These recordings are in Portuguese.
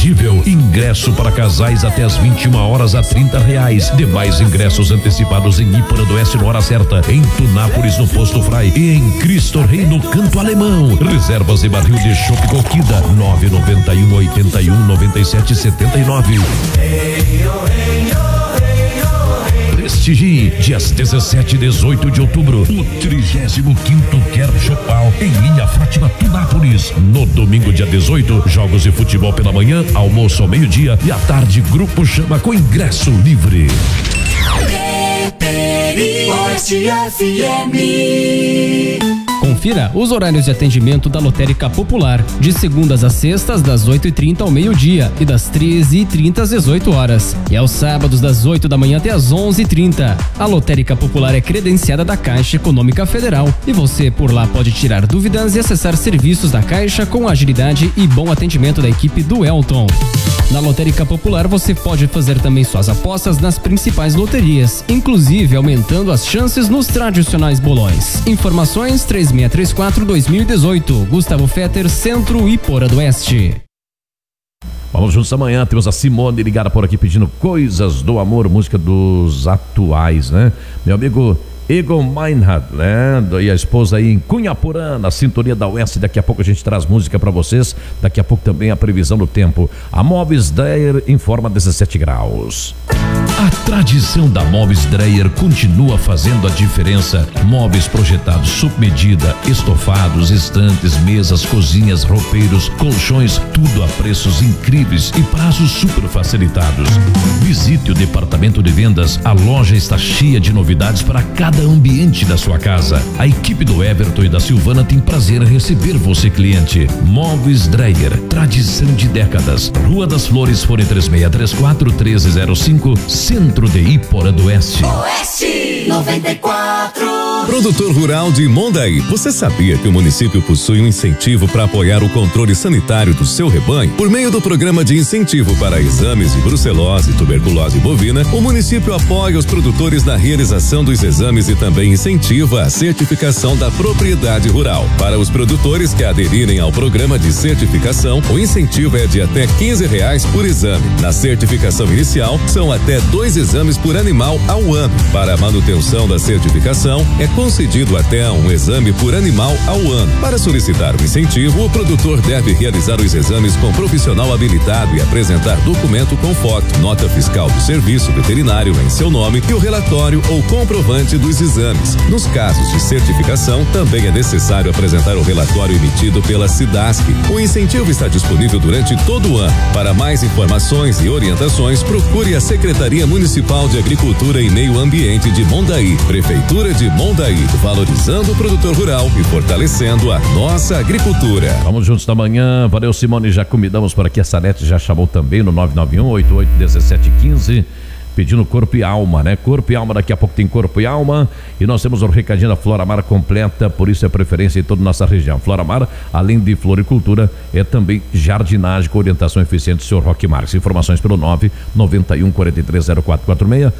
imperdível. Ingresso para casais até as 21 horas a R$30. Demais ingressos antecipados em Ípora do Oeste na hora certa, em Tunápolis no Posto Frai e em Cristo Rei no Canto Alemão. Reservas e barril de chopp Coquida 991 81 97 79. Prestigie, dias 17 e 18 de outubro, o 35º Quero Chopal, em linha Fátima Tunápolis. No domingo, dia 18, jogos de futebol pela manhã, almoço ao meio-dia e à tarde, Grupo Chama com ingresso livre. Confira os horários de atendimento da Lotérica Popular, de segundas a sextas, das 8h30 ao meio-dia e das 13h30 às 18 horas. E aos sábados, das 8 da manhã até às 11h30. A Lotérica Popular é credenciada da Caixa Econômica Federal e você por lá pode tirar dúvidas e acessar serviços da Caixa com agilidade e bom atendimento da equipe do Elton. Na Lotérica Popular você pode fazer também suas apostas nas principais loterias, inclusive aumentando as chances nos tradicionais bolões. Informações 3634-2018, Gustavo Fetter, Centro Ípora do Oeste. Vamos juntos amanhã, temos a Simone ligada por aqui pedindo Coisas do Amor, música dos atuais, né? Meu amigo Egon Meinhardt, né? E a esposa aí em Cunhaporã, na sintonia da Oeste. Daqui a pouco a gente traz música para vocês. Daqui a pouco também a previsão do tempo. A Móveis Dreyer informa 17 graus. A tradição da Móveis Dreyer continua fazendo a diferença. Móveis projetados sob medida, estofados, estantes, mesas, cozinhas, roupeiros, colchões, tudo a preços incríveis e prazos super facilitados. Visite o departamento de vendas. A loja está cheia de novidades para cada ambiente da sua casa. A equipe do Everton e da Silvana tem prazer em receber você, cliente. Móveis Dreyer, tradição de décadas. Rua das Flores, fone 3634-1305, Centro de Ípora do Oeste. Oeste 94. Produtor rural de Mondaí, você sabia que o município possui um incentivo para apoiar o controle sanitário do seu rebanho? Por meio do programa de incentivo para exames de brucelose e tuberculose bovina, o município apoia os produtores na realização dos exames e também incentiva a certificação da propriedade rural. Para os produtores que aderirem ao programa de certificação, o incentivo é de até R$15 por exame. Na certificação inicial, são até 2 exames por animal ao ano. Para a manutenção da certificação, é concedido até um exame por animal ao ano. Para solicitar o incentivo, o produtor deve realizar os exames com profissional habilitado e apresentar documento com foto, nota fiscal do serviço veterinário em seu nome e o relatório ou comprovante dos exames. Nos casos de certificação, também é necessário apresentar o relatório emitido pela SIDASC. O incentivo está disponível durante todo o ano. Para mais informações e orientações, procure a Secretaria Municipal de Agricultura e Meio Ambiente de Mondaí, Prefeitura de Mondaí, valorizando o produtor rural e fortalecendo a nossa agricultura. Vamos juntos da manhã. Valeu, Simone. Já convidamos por aqui. A Salete já chamou também no 991-88-1715. Pedindo corpo e alma, né? Corpo e alma, daqui a pouco tem corpo e alma. E nós temos o recadinho da Floramar completa, por isso é preferência em toda a nossa região. Floramar, além de floricultura, é também jardinagem com orientação eficiente do senhor Roque Marques. Informações pelo 991-430446,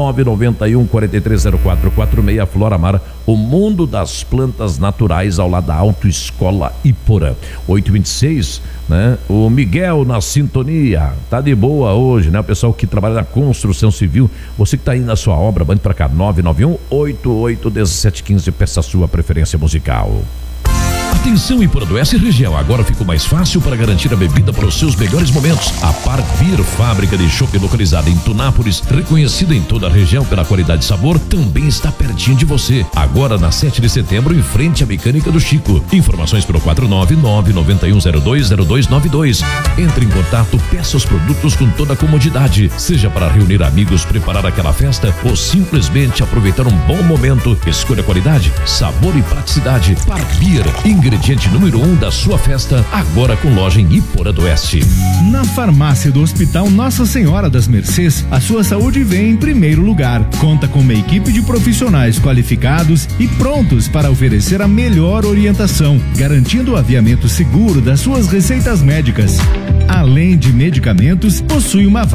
991-430446. Floramar, o mundo das plantas naturais ao lado da Autoescola Ípora. 8h26, né? O Miguel na sintonia, tá de boa hoje, né? O pessoal que trabalha na construção civil, você que está aí na sua obra, mande para cá, 991-88-1715, peça a sua preferência musical. Atenção, Ípora do Oeste região, agora ficou mais fácil para garantir a bebida para os seus melhores momentos. A Park Beer, fábrica de chopp localizada em Tunápolis, reconhecida em toda a região pela qualidade e sabor, também está pertinho de você. Agora na 7 de setembro, em frente à Mecânica do Chico. Informações pelo 499-9102-0292. Entre em contato, peça os produtos com toda a comodidade, seja para reunir amigos, preparar aquela festa ou simplesmente aproveitar um bom momento. Escolha qualidade, sabor e praticidade. Park Beer, ingrediente número 1 da sua festa, agora com loja em Ípora do Oeste. Na farmácia do Hospital Nossa Senhora das Mercês, a sua saúde vem em primeiro lugar. Conta com uma equipe de profissionais qualificados e prontos para oferecer a melhor orientação, garantindo o aviamento seguro das suas receitas médicas. Além de medicamentos, possui uma